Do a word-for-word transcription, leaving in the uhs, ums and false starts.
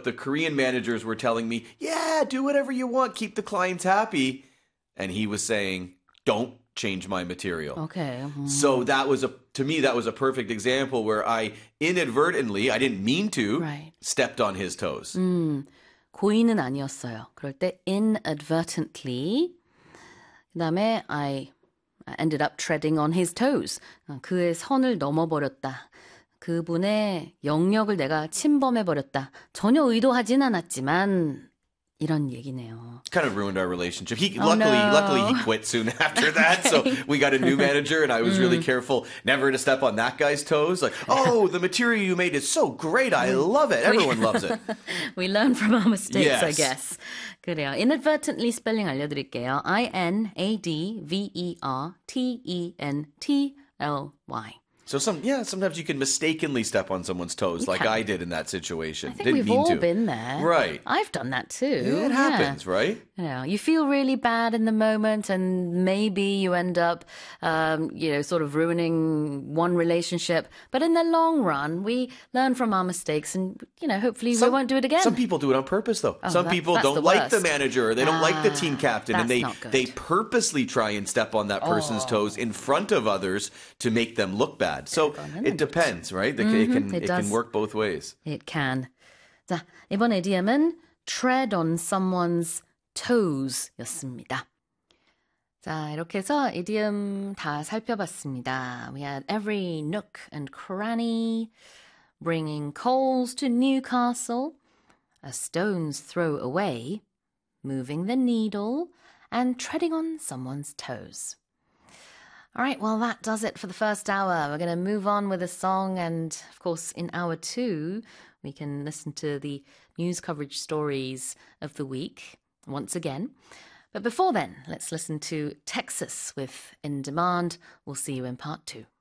but the Korean managers were telling me, yeah, do whatever you want, keep the clients happy. And he was saying, don't change my material. Okay. Mm. So that was a, to me, that was a perfect example where I inadvertently, I didn't mean to, right. stepped on his toes. 음, 고의는 아니었어요. 그럴 때 inadvertently, 그다음에 I ended up treading on his toes. 그의 선을 넘어버렸다. 그분의 영역을 내가 침범해버렸다. 전혀 의도하진 않았지만 이런 얘기네요. Kind of ruined our relationship. He Oh, luckily, no. luckily he quit soon after that. So we got a new manager, and I was really careful never to step on that guy's toes. Like, oh, the material you made is so great. I love it. Everyone loves it. We learn from our mistakes, Yes. I guess. 그래요. Inadvertently 스펠링 알려드릴게요. I-N-A-D-V-E-R-T-E-N-T-L-Y. So some, yeah, sometimes you can mistakenly step on someone's toes, like can. I did in that situation. I think Didn't we've mean all to. been there. Right. I've done that too. Yeah, it happens, right? You know, you feel really bad in the moment, and maybe you end up, um, you know, sort of ruining one relationship. But in the long run, we learn from our mistakes, and you know, hopefully Some- we won't do it again. Some people do it on purpose, though. Oh, some that- people that's don't the like the worst. manager, or they don't like the team Ah, captain, and that's they not good. they purposely try and step on that person's toes in front of others to make them look bad. So 그거는 it depends, right? It, it can it it can does. work both ways. It can. 자, 이번 이디엄은 tread on someone's toes였습니다. 자, 이렇게 해서 이디엄 다 살펴봤습니다. We had every nook and cranny, bringing coals to Newcastle, a stone's throw away, moving the needle, and treading on someone's toes. All right, well, that does it for the first hour. We're going to move on with a song, and of course, in hour two, we can listen to the news coverage stories of the week once again. But before then, let's listen to Texas with In Demand. We'll see you in part two.